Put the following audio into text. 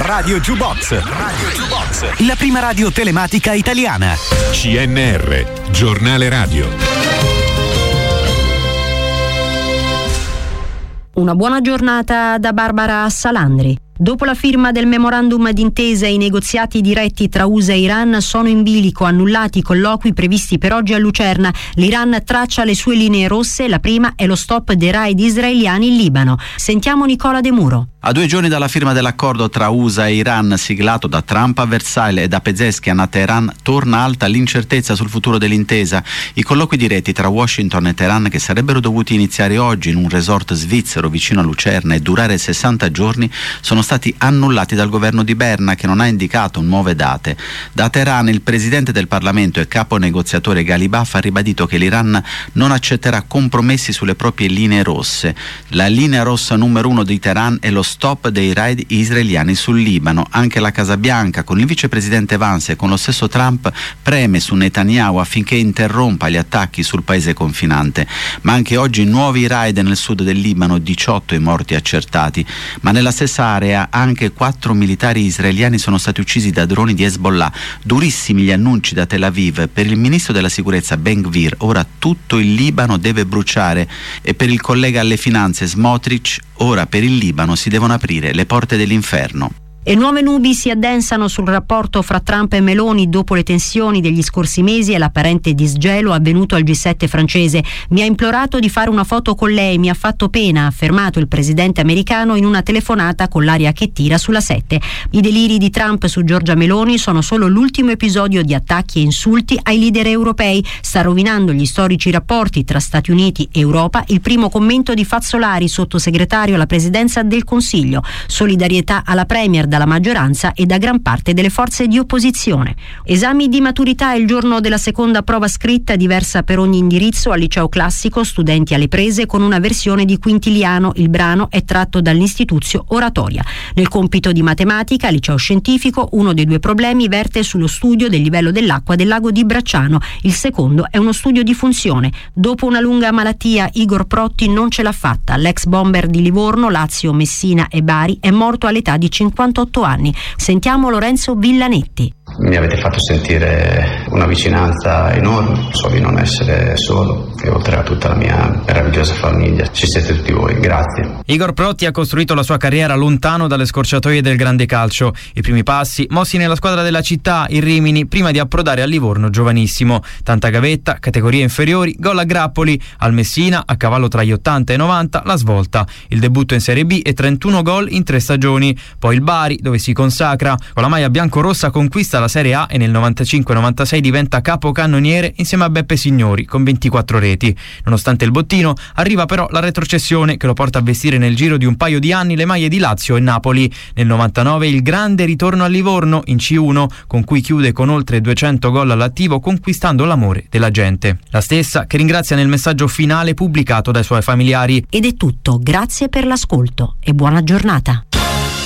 Radio Jukebox. La prima radio telematica italiana. CNR, giornale radio. Una buona giornata da Barbara Salandri. Dopo la firma del memorandum d'intesa, i negoziati diretti tra USA e Iran sono in bilico, annullati i colloqui previsti per oggi a Lucerna. L'Iran traccia le sue linee rosse, la prima è lo stop dei raid israeliani in Libano. Sentiamo Nicola De Muro. A 2 giorni dalla firma dell'accordo tra USA e Iran siglato da Trump a Versailles e da Pezeshkian a Teheran, torna alta l'incertezza sul futuro dell'intesa. I colloqui diretti tra Washington e Teheran, che sarebbero dovuti iniziare oggi in un resort svizzero vicino a Lucerna e durare 60 giorni, sono stati annullati dal governo di Berna, che non ha indicato nuove date. Da Teheran il presidente del Parlamento e capo negoziatore Ghalibaf ha ribadito che l'Iran non accetterà compromessi sulle proprie linee rosse. La linea rossa numero 1 di Teheran è lo stop dei raid israeliani sul Libano. Anche la Casa Bianca, con il vicepresidente Vance e con lo stesso Trump, preme su Netanyahu affinché interrompa gli attacchi sul paese confinante. Ma anche oggi nuovi raid nel sud del Libano, 18 i morti accertati. Ma nella stessa area anche 4 militari israeliani sono stati uccisi da droni di Hezbollah. Durissimi gli annunci da Tel Aviv. Per il ministro della sicurezza Ben Gvir ora tutto il Libano deve bruciare, e per il collega alle finanze Smotrich ora per il Libano si devono aprire le porte dell'inferno. E nuove nubi si addensano sul rapporto fra Trump e Meloni dopo le tensioni degli scorsi mesi e l'apparente disgelo avvenuto al G7 francese. Mi ha implorato di fare una foto con lei, mi ha fatto pena, ha affermato il presidente americano in una telefonata con l'aria che tira sulla 7. I deliri di Trump su Giorgia Meloni sono solo l'ultimo episodio di attacchi e insulti ai leader europei. Sta rovinando gli storici rapporti tra Stati Uniti e Europa il primo commento di Fazzolari, sottosegretario alla presidenza del Consiglio. Solidarietà alla Premier dalla maggioranza e da gran parte delle forze di opposizione. Esami di maturità il giorno della seconda prova scritta, diversa per ogni indirizzo. Al liceo classico, studenti alle prese con una versione di Quintiliano. Il brano è tratto dall'Instituzio Oratoria. Nel compito di matematica, al liceo scientifico, uno dei 2 problemi verte sullo studio del livello dell'acqua del lago di Bracciano. Il secondo è uno studio di funzione. Dopo una lunga malattia, Igor Protti non ce l'ha fatta. L'ex bomber di Livorno, Lazio, Messina e Bari è morto all'età di 58 anni. Sentiamo Lorenzo Villanetti. Mi avete fatto sentire una vicinanza enorme, so di non essere solo, e oltre a tutta la mia meravigliosa famiglia ci siete tutti voi, grazie. Igor Protti ha costruito la sua carriera lontano dalle scorciatoie del grande calcio. I primi passi mossi nella squadra della città, il Rimini, prima di approdare a Livorno giovanissimo. Tanta gavetta, categorie inferiori, gol a grappoli. Al Messina, a cavallo tra gli 80 e 90, la svolta. Il debutto in Serie B e 31 gol in 3 stagioni. Poi il Bari, dove si consacra. Con la maglia bianco-rossa conquista la Serie A e nel 95-96 diventa capocannoniere insieme a Beppe Signori con 24 reti. Nonostante il bottino, arriva però la retrocessione che lo porta a vestire nel giro di un paio di anni le maglie di Lazio e Napoli. Nel 99 il grande ritorno a Livorno in C1, con cui chiude con oltre 200 gol all'attivo, conquistando l'amore della gente. La stessa che ringrazia nel messaggio finale pubblicato dai suoi familiari. Ed è tutto, grazie per l'ascolto e buona giornata.